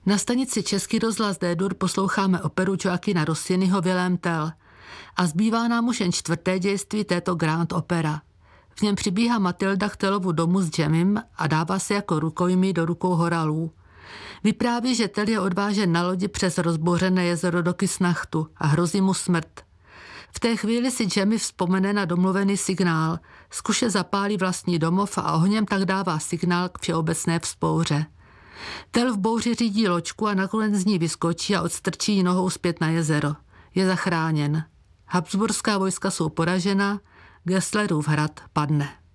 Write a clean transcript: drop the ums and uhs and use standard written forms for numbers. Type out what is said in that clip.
Na stanici Český rozhlas D-dur posloucháme operu Joaquina Rossiniho Vilém Tell a zbývá nám už jen čtvrté dějství této grand opera. V něm přibíhá Matilda k Tellovu domu s Jemim a dává se jako rukojmí do rukou horalů. Vypráví, že Tell je odvážen na lodi přes rozbouřené jezero do Küsnachtu a hrozí mu smrt. V té chvíli si Jemmy vzpomene na domluvený signál, z kuše zapálí vlastní domov a ohněm tak dává signál k všeobecné vzpouře. Tell v bouři řídí loďku a nakonec z ní vyskočí a odstrčí ji nohou zpět na jezero. Je zachráněn. Habsburská vojska jsou poražena, Gesslerův hrad padne.